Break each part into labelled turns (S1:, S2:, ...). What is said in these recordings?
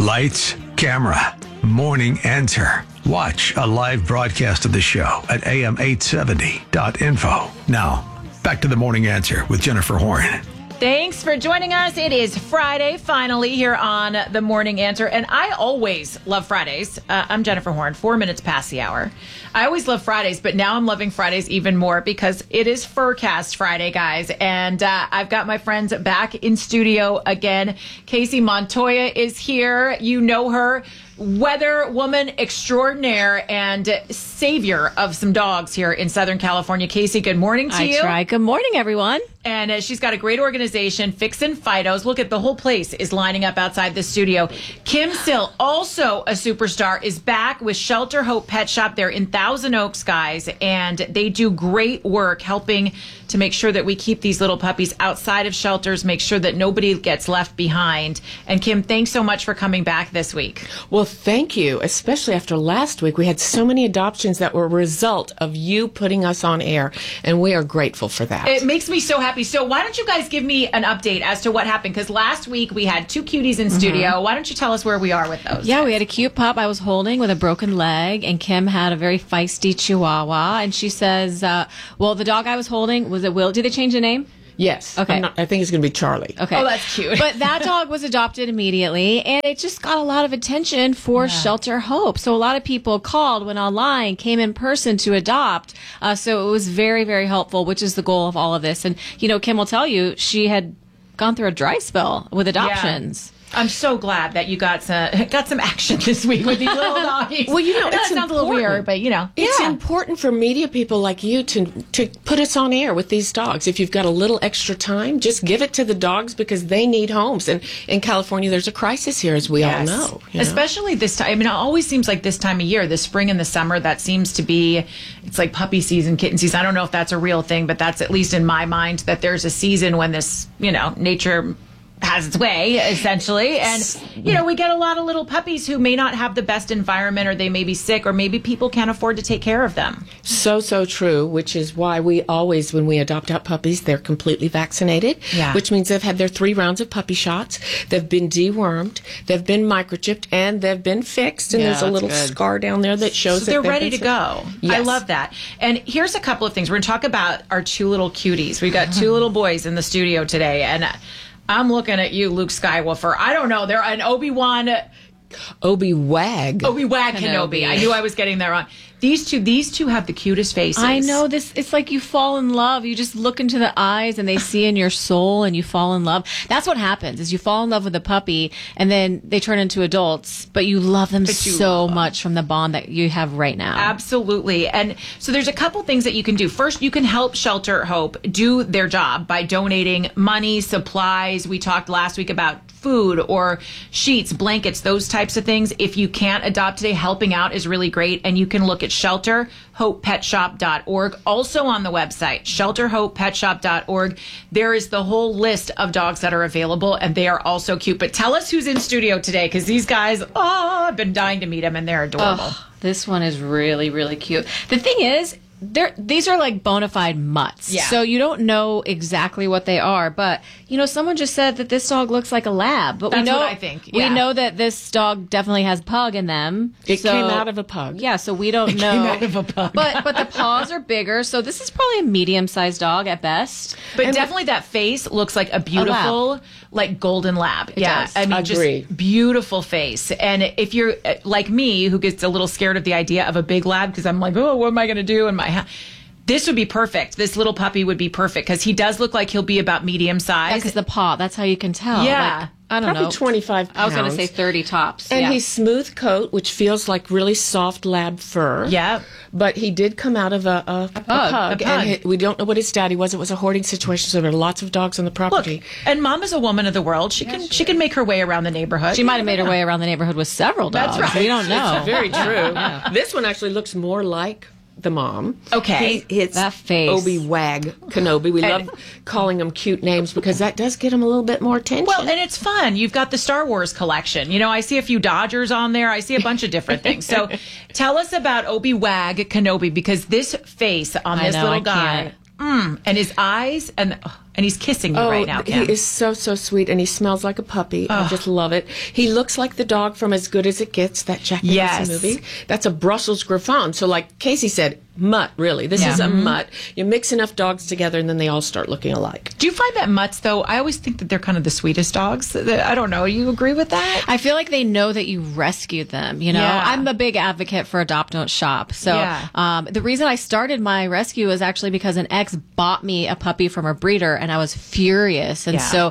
S1: Lights, camera, morning answer. Watch a live broadcast of the show at am870.info. Now, back to the morning answer with Jennifer Horn.
S2: Thanks for joining us. It is Friday, finally, here on The Morning Answer. And I always love Fridays. I'm Jennifer Horn, 4 minutes past the hour. I always love Fridays, but now I'm loving Fridays even more because it is Furcast Friday, guys. And I've got my friends back in studio again. Casey Montoya is here. You know her. Weather woman extraordinaire and savior of some dogs here in Southern California. Casey, good morning to you.
S3: I try. Good morning, everyone.
S2: And she's got a great organization, Fixin' Fidos. Look at the whole place is lining up outside the studio. Kim Sill, also a superstar, is back with Shelter Hope Pet Shop. They're in Thousand Oaks, guys, and they do great work helping to make sure that we keep these little puppies outside of shelters, make sure that nobody gets left behind. And Kim, thanks so much for coming back this week.
S4: Well, thank you, especially after last week. We had so many adoptions that were a result of you putting us on air, and we are grateful for that.
S2: It makes me so happy. So why don't you guys give me an update as to what happened? Because last week we had two cuties in studio. Why don't you tell us where we are with those?
S3: Yeah, we had a cute pup I was holding with a broken leg, and Kim had a very feisty Chihuahua. And she says, well, the dog I was holding was a Will. Did they change the name?
S4: Yes.
S3: Okay.
S4: I think it's going to be Charlie.
S3: Okay.
S2: Oh, that's cute.
S3: But that dog was adopted immediately, and it just got a lot of attention for Shelter Hope. So a lot of people called, went online, came in person to adopt. So it was very, very helpful, which is the goal of all of this. And, you know, Kim will tell you she had gone through a dry spell with adoptions.
S2: Yeah. I'm so glad that you got some action this week with these little doggies.
S4: Well, you know,
S2: that sounds a little weird, but you know,
S4: it's important for media people like you to put us on air with these dogs. If you've got a little extra time, just give it to the dogs because they need homes. And in California, there's a crisis here, as we all know.
S2: Especially this time. I mean, it always seems like this time of year, the spring and the summer, that seems to be, it's like puppy season, kitten season. I don't know if that's a real thing, but that's at least in my mind that there's a season when this, you know, nature has its way, essentially. And, you know, we get a lot of little puppies who may not have the best environment, or they may be sick, or maybe people can't afford to take care of them.
S4: So true, which is why we always, when we adopt out puppies, they're completely vaccinated, which means they've had their 3 rounds of puppy shots. They've been dewormed, they've been microchipped, and they've been fixed. And there's a little scar down there that shows
S2: so
S4: that
S2: they're ready to go.
S4: Yes.
S2: I love that. And here's a couple of things. We're going to talk about our 2 little cuties. We've got 2 little boys in the studio today, and I'm looking at you, Luke Skywalker. I don't know. They're an Obi-Wag Kenobi. I knew I was getting that wrong. These two have the cutest faces.
S3: I know this. It's like you fall in love. You just look into the eyes and they see in your soul and you fall in love. That's what happens is you fall in love with a puppy and then they turn into adults, but you love them so much from the bond that you have right now.
S2: Absolutely. And so there's a couple things that you can do. First, you can help Shelter Hope do their job by donating money, supplies. We talked last week about food or sheets, blankets, those types of things. If you can't adopt today, helping out is really great. And you can look at shelterhopepetshop.org. Also on the website, shelterhopepetshop.org, there is the whole list of dogs that are available, and they are also cute. But tell us who's in studio today, because these guys, I've been dying to meet them, and they're adorable.
S3: Oh, this one is really, really cute. The thing is, these are like bona fide mutts.
S2: Yeah.
S3: So you don't know exactly what they are. But, you know, someone just said that this dog looks like a lab. But
S2: That's
S3: we know,
S2: what I think.
S3: We know that this dog definitely has pug in them.
S4: It came out of a pug.
S3: Yeah, so we don't know.
S4: Came out of a pug.
S3: But the paws are bigger. So this is probably a medium-sized dog at best.
S2: But definitely that face looks like a beautiful, like golden lab.
S3: It does.
S2: I mean,
S4: Agree.
S2: just beautiful face. And if you're like me, who gets a little scared of the idea of a big lab, because I'm like, oh, what am I going to do in my house? This would be perfect. This little puppy would be perfect because he does look like he'll be about medium size.
S3: Because the paw, that's how you can tell.
S2: Yeah.
S3: Like, I don't
S4: Probably
S3: know.
S4: 25 pounds.
S3: I was going to say 30 tops.
S4: And
S3: yeah.
S4: he's smooth coat, which feels like really soft lab fur.
S2: Yeah.
S4: But he did come out of a pug. And we don't know what his daddy was. It was a hoarding situation, so there were lots of dogs on the property.
S2: Look, and Mom is a woman of the world. She can make her way around the neighborhood.
S3: She might have made her way around the neighborhood with several dogs.
S2: That's right.
S3: We don't know.
S4: It's very true. This one actually looks more like the mom.
S2: Okay.
S4: It's
S3: that face.
S4: Obi-Wag Kenobi. We love calling them cute names because that does get them a little bit more attention.
S2: Well, and it's fun. You've got the Star Wars collection. You know, I see a few Dodgers on there. I see a bunch of different things. So tell us about Obi-Wag Kenobi, because this face on this little guy, and his eyes, and and he's kissing you right now, Kim.
S4: He is so sweet, and he smells like a puppy. I just love it. He looks like the dog from As Good as It Gets, that Jack Nicholson movie. That's a Brussels Griffon. So like Casey said, mutt, really. This is a mutt. You mix enough dogs together, and then they all start looking alike.
S2: Do you find that mutts, though, I always think that they're kind of the sweetest dogs. I don't know. You agree with that?
S3: I feel like they know that you rescued them. You know, I'm a big advocate for adopt, don't shop. So the reason I started my rescue was actually because an ex bought me a puppy from a breeder, and I was furious. And so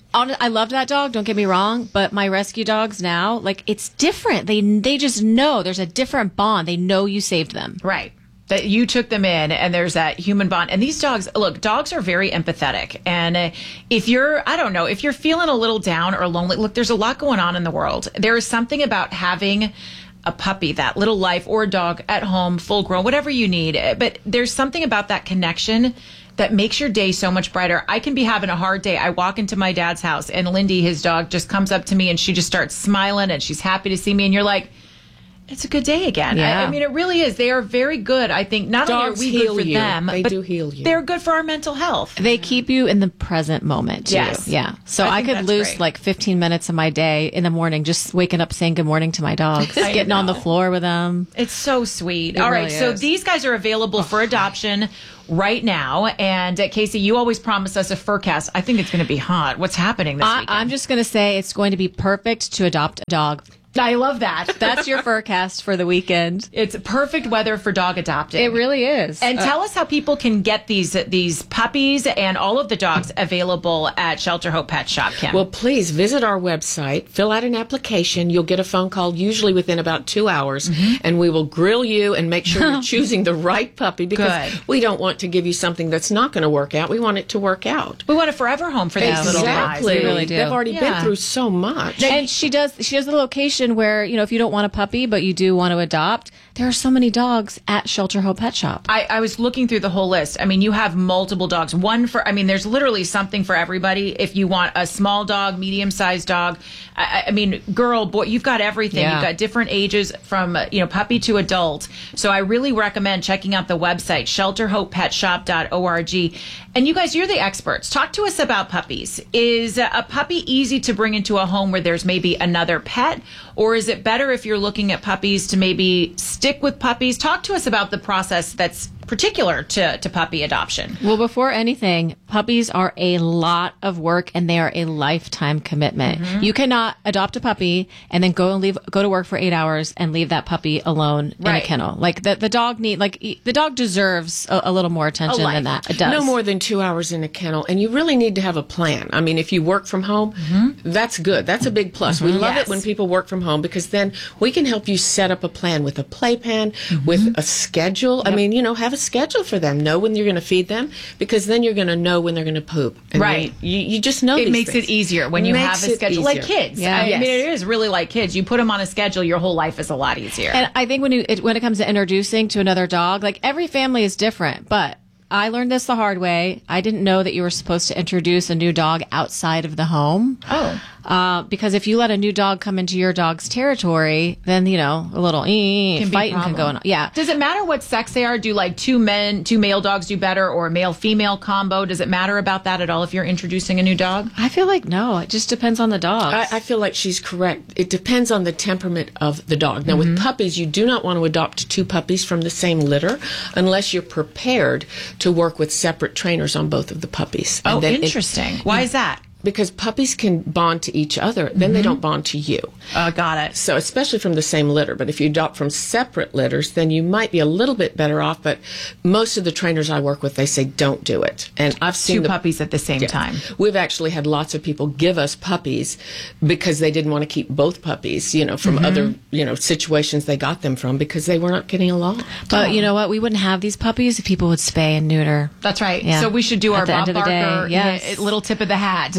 S3: I loved that dog, don't get me wrong, but my rescue dogs now, like, it's different. They just know there's a different bond. They know you saved them.
S2: Right. That you took them in, and there's that human bond. And these dogs, look, dogs are very empathetic. And if you're feeling a little down or lonely, look, there's a lot going on in the world. There is something about having a puppy, that little life, or a dog at home, full grown, whatever you need. But there's something about that connection that makes your day so much brighter. I can be having a hard day. I walk into my dad's house, and Lindy, his dog, just comes up to me, and she just starts smiling, and she's happy to see me. And you're like, it's a good day again.
S3: Yeah.
S2: I mean, it really is. They are very good. I think not
S4: dogs
S2: only are we good for
S4: you.
S2: them,
S4: they
S2: but
S4: do heal you.
S2: they're good for our mental health.
S3: They keep you in the present moment, too.
S2: Yes.
S3: Yeah. So I
S2: think
S3: could
S2: that's
S3: lose
S2: great.
S3: like 15 minutes of my day in the morning just waking up saying good morning to my dogs, getting on the floor with them.
S2: It's so sweet.
S3: It
S2: All right,
S3: really
S2: so
S3: is.
S2: these guys are available for adoption right now. And Casey, you always promise us a furcast. I think it's going to be hot. What's happening this weekend?
S3: I'm just going to say it's going to be perfect to adopt a dog.
S2: I love that.
S3: That's your furcast for the weekend.
S2: It's perfect weather for dog adopting.
S3: It really is.
S2: And tell us how people can get these puppies and all of the dogs available at Shelter Hope Pet Shop, Kim.
S4: Well, please visit our website, fill out an application. You'll get a phone call usually within about 2 hours, and we will grill you and make sure you're choosing the right puppy, because
S2: Good.
S4: we don't want to give you something that's not going to work out. We want it to work out.
S2: we want a forever home for these little guys.
S4: Exactly.
S3: We really do.
S4: They've already
S2: Yeah.
S4: been through so much.
S3: And she does the location where, you know, if you don't want a puppy but you do want to adopt, there are so many dogs at Shelter Hope Pet Shop.
S2: I was looking through the whole list. I mean, you have multiple dogs. There's literally something for everybody. If you want a small dog, medium-sized dog, I mean, girl, boy, you've got everything.
S3: Yeah.
S2: You've got different ages from, puppy to adult. So I really recommend checking out the website, shelterhopepetshop.org. And you guys, you're the experts. Talk to us about puppies. Is a puppy easy to bring into a home where there's maybe another pet? Or is it better if you're looking at puppies to maybe stick with puppies? Talk to us about the process that's particular to puppy adoption.
S3: Well, before anything, puppies are a lot of work, and they are a lifetime commitment. You cannot adopt a puppy and then go to work for 8 hours and leave that puppy alone in a
S2: Right.
S3: kennel. Like the dog the dog deserves a little more attention
S2: life.
S3: than that. It does.
S4: No more than 2 hours in a kennel, and you really need to have a plan. I mean, if you work from home, that's good. That's a big plus. We love
S2: Yes.
S4: it when people work from home, because then we can help you set up a plan with a playpen, with a schedule. I mean, have a schedule for them. Know when you're going to feed them, because then you're going to know when they're going to poop. And
S2: Right.
S4: You just know
S2: It
S4: these
S2: makes
S4: things.
S2: it easier when you
S4: Makes
S2: have a
S4: it
S2: schedule. Like
S4: easier.
S2: kids.
S3: Yeah.
S2: I
S4: Yes.
S2: mean, it is really like kids. You put them on a schedule, your whole life is a lot easier.
S3: And I think when it comes to introducing to another dog, like every family is different, but I learned this the hard way. I didn't know that you were supposed to introduce a new dog outside of the home.
S2: Oh.
S3: Because if you let a new dog come into your dog's territory, then, a little
S2: Can be a
S3: fighting can go
S2: problem.
S3: on. Yeah.
S2: Does it matter what sex they are? Do like two male dogs do better, or a male-female combo? Does it matter about that at all if you're introducing a new dog?
S3: I feel like no. It just depends on the dog.
S4: I feel like she's correct. It depends on the temperament of the dog. Now, with puppies, you do not want to adopt two puppies from the same litter unless you're prepared to work with separate trainers on both of the puppies.
S2: Oh,
S4: And then
S2: interesting. Why is that?
S4: because puppies can bond to each other, then they don't bond to you.
S2: Got it.
S4: So especially from the same litter. But if you adopt from separate litters, then you might be a little bit better off. But most of the trainers I work with, they say don't do it. And I've seen
S2: Two puppies at the same time.
S4: We've actually had lots of people give us puppies because they didn't want to keep both puppies, from other, situations they got them from because they were not getting along.
S3: But you know what? We wouldn't have these puppies if people would spay and neuter.
S2: That's right.
S3: Yeah.
S2: So we should do
S3: At
S2: our
S3: the
S2: Bob
S3: end of the day,
S2: Barker
S3: yes.
S2: little tip of the hat to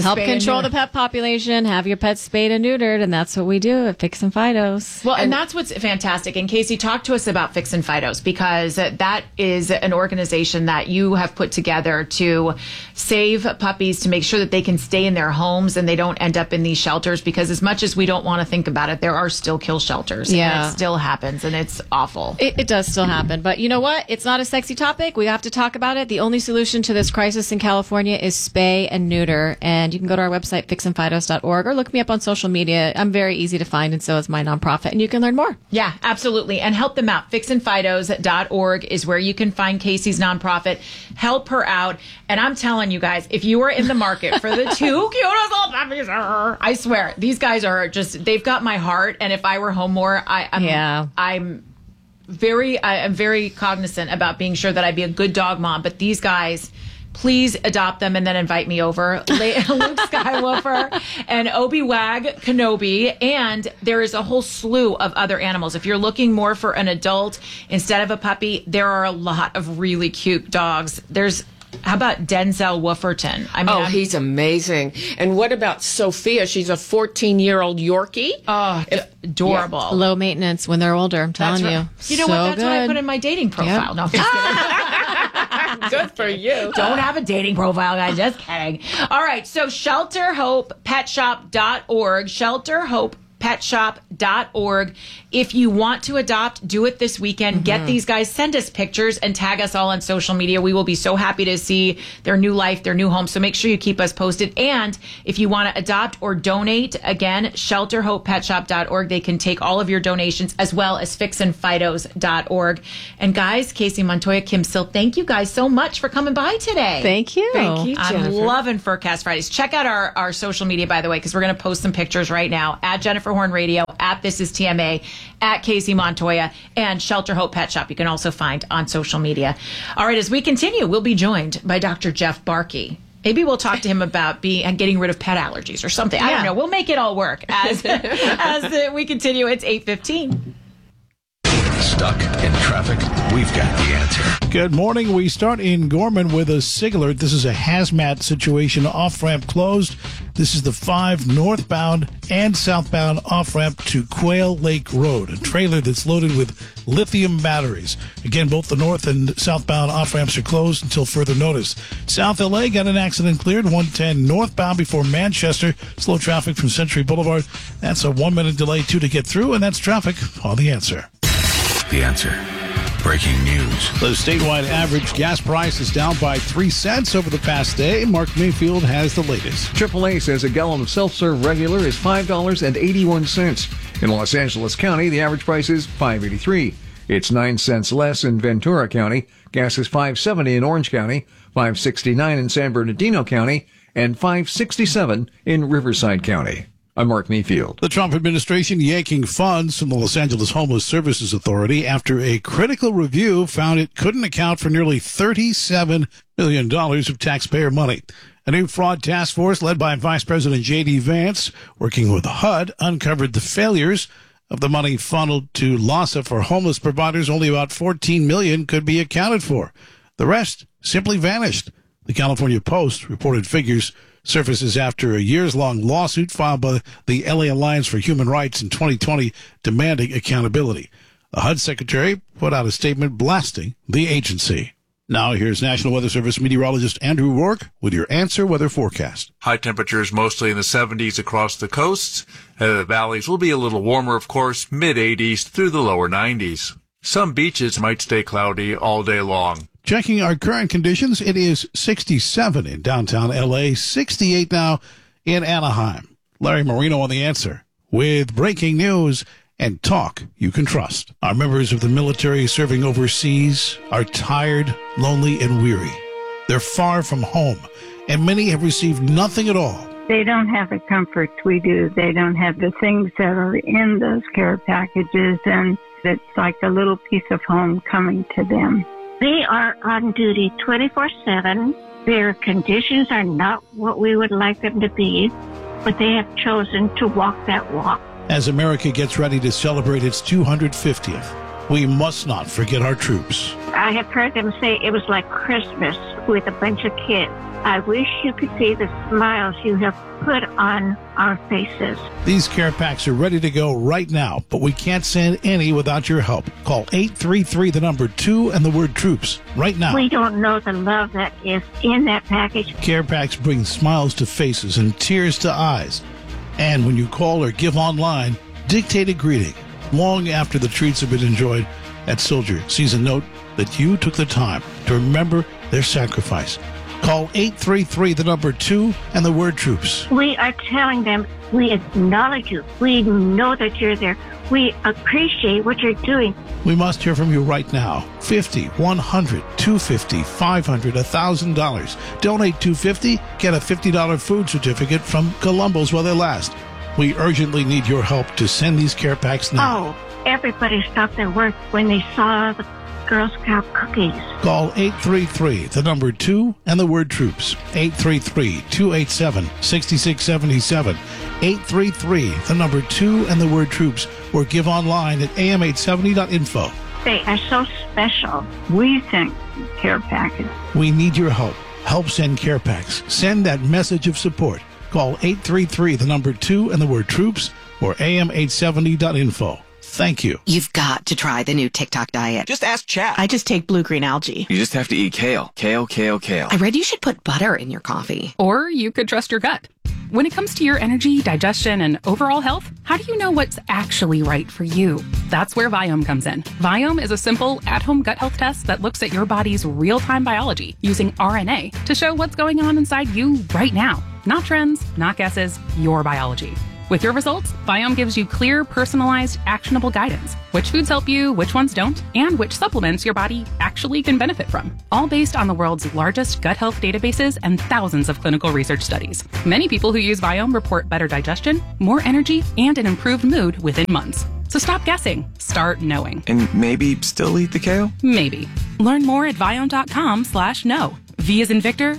S3: help
S2: spay and
S3: control
S2: neuter.
S3: the pet population, have your pets spayed and neutered, and that's what we do at Fix and Fidos.
S2: Well, and that's what's fantastic. And Casey, talk to us about Fix and Fidos, because that is an organization that you have put together to save puppies, to make sure that they can stay in their homes and they don't end up in these shelters, because as much as we don't want to think about it, there are still kill shelters.
S3: Yeah.
S2: And it still happens, and it's awful.
S3: It does still happen. But you know what? It's not a sexy topic. We have to talk about it. The only solution to this crisis in California is spay and neuter. And you can go to our website, fixandfidos.org, or look me up on social media. I'm very easy to find, and so is my nonprofit. And you can learn more.
S2: Yeah, absolutely. And help them out. Fixandfidos.org is where you can find Casey's nonprofit. Help her out. And I'm telling you guys, if you are in the market for the two cutest little puppies, I swear, these guys are just, they've got my heart. And if I were home more, I'm very cognizant about being sure that I be a good dog mom. But these guys, please adopt them and then invite me over. Luke Skywalker and Obi-Wan Kenobi. And there is a whole slew of other animals. If you're looking more for an adult instead of a puppy, there are a lot of really cute dogs. How about Denzel Wooferton? I mean,
S4: he's amazing. And what about Sophia? She's a 14-year-old Yorkie.
S2: Oh, adorable.
S3: Low maintenance when they're older, I'm telling you.
S2: You know what? That's what I put in my dating profile.
S3: Yep.
S2: No, I'm just kidding.
S4: Good for you.
S2: Don't have a dating profile, guys. Just kidding. All right. So shelterhopepetshop.org. Shelterhopepetshop.org. If you want to adopt, do it this weekend. Get these guys, send us pictures, and tag us all on social media. We will be so happy to see their new life, their new home. So make sure you keep us posted. And if you want to adopt or donate, again, shelterhopepetshop.org. They can take all of your donations, as well as fixandfidos.org. And guys, Casey Montoya, Kim Silk, thank you guys so much for coming by today.
S3: Thank you.
S4: Thank you,
S2: I'm
S4: Jennifer.
S2: loving Furcast Fridays. Check out our social media, by the way, because we're going to post some pictures right now at Jennifer Horn Radio, at This Is TMA, at Casey Montoya, and Shelter Hope Pet Shop. You can also find on social media. All right, as we continue, we'll be joined by Dr. Jeff Barkey. Maybe we'll talk to him about getting rid of pet allergies or something. I don't know. We'll make it all work as we continue. It's 8:15.
S1: Stuck in traffic? We've got the answer.
S5: Good morning. We start in Gorman with a SIG alert. This is a hazmat situation. Off-ramp closed. This is the 5 northbound and southbound off-ramp to Quail Lake Road. A trailer that's loaded with lithium batteries. Again, both the north and southbound off-ramps are closed until further notice. South LA got an accident cleared. 110 northbound before Manchester. Slow traffic from Century Boulevard. That's a 1-minute delay, 2 to get through, and that's traffic on The Answer.
S1: The Answer. Breaking news.
S5: The statewide average gas price is down by 3 cents over the past day. Mark Mayfield has the latest.
S6: AAA says a gallon of self-serve regular is $5.81. In Los Angeles County, the average price is $5.83. It's 9 cents less in Ventura County. Gas is $5.70 in Orange County, $5.69 in San Bernardino County, and $5.67 in Riverside County. I'm Mark Mayfield.
S5: The Trump administration yanking funds from the Los Angeles Homeless Services Authority after a critical review found it couldn't account for nearly $37 million of taxpayer money. A new fraud task force led by Vice President J.D. Vance, working with HUD, uncovered the failures of the money funneled to LAHSA for homeless providers. Only about $14 million could be accounted for. The rest simply vanished. The California Post reported figures surfaces after a years-long lawsuit filed by the LA Alliance for Human Rights in 2020 demanding accountability. The HUD secretary put out a statement blasting the agency. Now here's National Weather Service meteorologist Andrew Rourke with your Answer Weather forecast.
S7: High temperatures mostly in the 70s across the coasts. The valleys will be a little warmer, of course, mid-80s through the lower 90s. Some beaches might stay cloudy all day long.
S5: Checking our current conditions, it is 67 in downtown L.A., 68 now in Anaheim. Larry Marino on The Answer with breaking news and talk you can trust. Our members of the military serving overseas are tired, lonely, and weary. They're far from home, and many have received nothing at all.
S8: They don't have the comforts we do. They don't have the things that are in those care packages, and it's like a little piece of home coming to them.
S9: They are on duty 24/7. Their conditions are not what we would like them to be, but they have chosen to walk that walk.
S5: As America gets ready to celebrate its 250th, we must not forget our troops.
S9: I have heard them say it was like Christmas with a bunch of kids. I wish you could see the smiles you have put on our faces.
S5: These care packs are ready to go right now, but we can't send any without your help. Call 833 the number 2 and the word troops right now.
S9: We don't know the love that is in that package.
S5: Care packs bring smiles to faces and tears to eyes. And when you call or give online, dictate a greeting long after the treats have been enjoyed at Soldier sees a note that you took the time to remember their sacrifice. Call 833 the number 2 and the word troops.
S9: We are telling them we acknowledge you. We know that you're there. We appreciate what you're doing.
S5: We must hear from you right now. $50, $100, $250, $500, $1,000. Donate $250, get a $50 food certificate from Columbo's while they last. We urgently need your help to send these care packs now.
S9: Oh, everybody stopped their work when they saw the Girl Scout cookies.
S5: Call 833 the number 2 and the word troops. 833-287-6677. 833 the number 2 and the word troops, or give online at am870.info.
S9: They are so special.
S8: We sent care packets.
S5: We need your help. Help send care packs. Send that message of support. Call 833 the number 2 and the word troops, or am870.info. Thank you.
S10: You've got to try the new TikTok diet.
S11: Just ask Chat.
S12: I just take blue-green algae.
S11: You just have to eat kale. Kale, kale, kale.
S10: I read you should put butter in your coffee.
S13: Or you could trust your gut. When it comes to your energy, digestion, and overall health, how do you know what's actually right for you? That's where Viome comes in. Viome is a simple, at-home gut health test that looks at your body's real-time biology using RNA to show what's going on inside you right now. Not trends, not guesses, your biology. With your results, Viome gives you clear, personalized, actionable guidance. Which foods help you, which ones don't, and which supplements your body actually can benefit from. All based on the world's largest gut health databases and thousands of clinical research studies. Many people who use Viome report better digestion, more energy, and an improved mood within months. So stop guessing. Start knowing.
S11: And maybe still eat the kale?
S13: Maybe. Learn more at Viome.com/know. V as in Victor,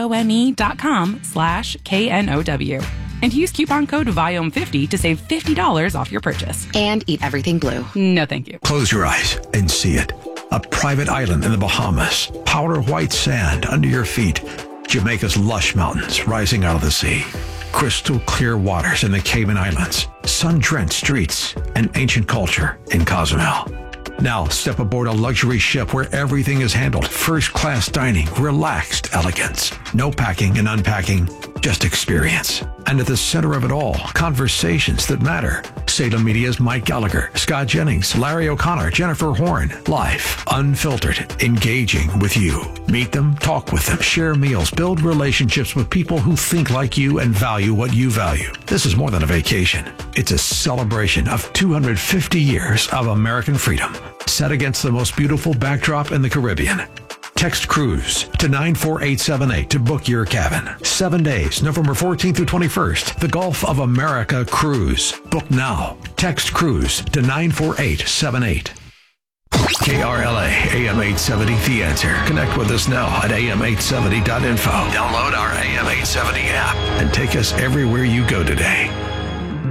S13: IOME.com/KNOW. And use coupon code VIOME50 to save $50 off your purchase.
S10: And eat everything blue.
S13: No, thank you.
S1: Close your eyes and see it. A private island in the Bahamas. Powder white sand under your feet. Jamaica's lush mountains rising out of the sea. Crystal clear waters in the Cayman Islands. Sun-drenched streets and ancient culture in Cozumel. Now step aboard a luxury ship where everything is handled. First-class dining, relaxed elegance. No packing and unpacking, just experience. And at the center of it all, conversations that matter. Salem Media's Mike Gallagher, Scott Jennings, Larry O'Connor, Jennifer Horn. Live, unfiltered, engaging with you. Meet them, talk with them, share meals, build relationships with people who think like you and value what you value. This is more than a vacation. It's a celebration of 250 years of American freedom, set against the most beautiful backdrop in the Caribbean. Text cruise to 94878 to book your cabin. 7 days, November 14th through 21st. The Gulf of America Cruise. Book now. Text cruise to 94878. KRLA AM 870 The Answer. Connect with us now at am870.info. Download our AM 870 app and take us everywhere you go today.